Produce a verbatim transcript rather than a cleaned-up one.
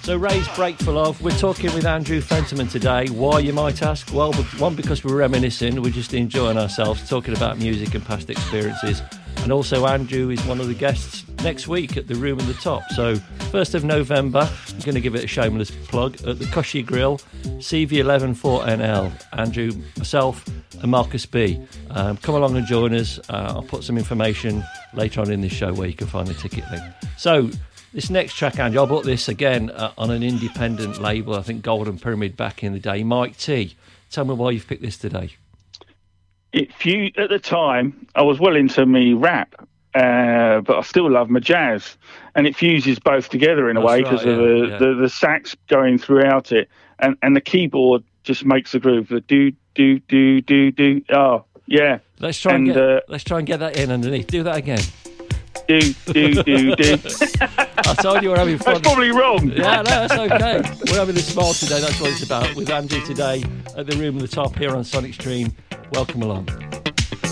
So Ray's Break for Love. We're talking with Andrew Fenterman today. Why, you might ask? Well, one, because we're reminiscing. We're just enjoying ourselves, talking about music and past experiences. And also Andrew is one of the guests next week at the Room at the Top. So first of November, I'm going to give it a shameless plug, at the Cushy Grill, C V eleven four N L. Andrew, myself and Marcus B. Um, come along and join us. Uh, I'll put some information later on in this show where you can find the ticket link. So this next track, Andrew, I bought this again uh, on an independent label, I think Golden Pyramid back in the day, Mike T. Tell me why you've picked this today. It few, at the time, I was well into me rap, uh, but I still love my jazz. And it fuses both together in a That's way right, because yeah, of the, yeah. the, the sax going throughout it. And, and the keyboard just makes the groove. The do, do, do, do, do. Oh, yeah. Let's try and, and get, uh, let's try and get that in underneath. Do that again. Do, do, do, do. I told you we're having fun. That's probably wrong. Yeah, no, that's okay. We're having a smile today, that's what it's about. With Andrew today at the Room at the Top here on Sonic Stream. Welcome along.